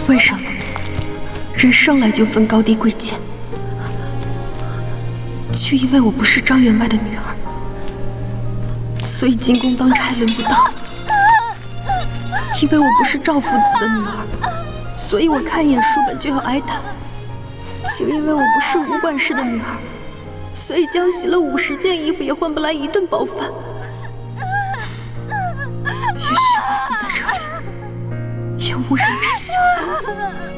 为什么人生来就分高低贵贱？就因为我不是张员外的女儿，所以进宫当差轮不到；因为我不是赵夫子的女儿，所以我看一眼书本就要挨打；就因为我不是吴管事的女儿，所以将洗了50件衣服也换不来1顿饱饭。也许我死在这里，也无人知晓。